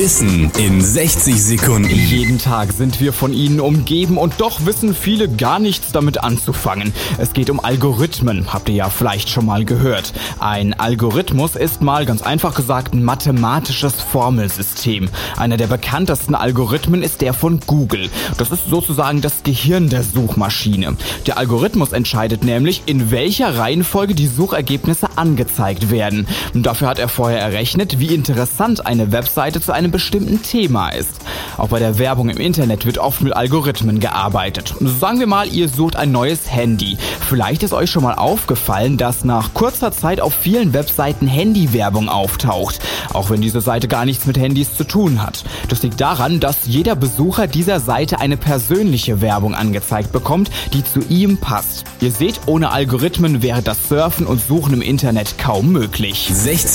Wissen in 60 Sekunden. Jeden Tag sind wir von ihnen umgeben und doch wissen viele gar nichts damit anzufangen. Es geht um Algorithmen, habt ihr ja vielleicht schon mal gehört. Ein Algorithmus ist mal ganz einfach gesagt ein mathematisches Formelsystem. Einer der bekanntesten Algorithmen ist der von Google. Das ist sozusagen das Gehirn der Suchmaschine. Der Algorithmus entscheidet nämlich, in welcher Reihenfolge die Suchergebnisse angezeigt werden. Und dafür hat er vorher errechnet, wie interessant eine Webseite zu einem bestimmten Thema ist. Auch bei der Werbung im Internet wird oft mit Algorithmen gearbeitet. Sagen wir mal, ihr sucht ein neues Handy. Vielleicht ist euch schon mal aufgefallen, dass nach kurzer Zeit auf vielen Webseiten Handywerbung auftaucht, auch wenn diese Seite gar nichts mit Handys zu tun hat. Das liegt daran, dass jeder Besucher dieser Seite eine persönliche Werbung angezeigt bekommt, die zu ihm passt. Ihr seht, ohne Algorithmen wäre das Surfen und Suchen im Internet kaum möglich. 60